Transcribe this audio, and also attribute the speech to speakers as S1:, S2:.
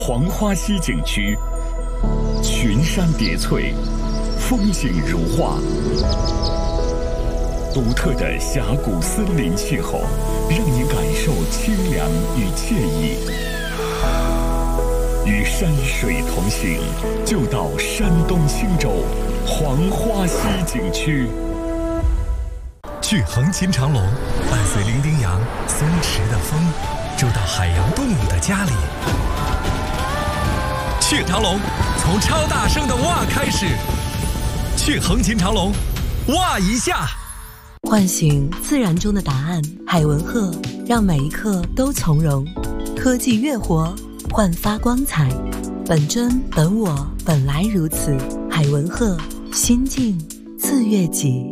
S1: 黄花溪景区，群山叠翠，风景如画。独特的峡谷森林气候，让您感受清凉与惬意。与山水同行，就到山东青州黄花溪景区。
S2: 去横琴长隆，伴随伶仃羊、松弛的风，住到海洋动物的家里。去长隆，从超大声的哇开始。去横琴长隆，哇一下！
S3: 唤醒自然中的答案，海文鹤让每一刻都从容。科技越活，焕发光彩。本真本我，本来如此。海文鹤，心静自悦己。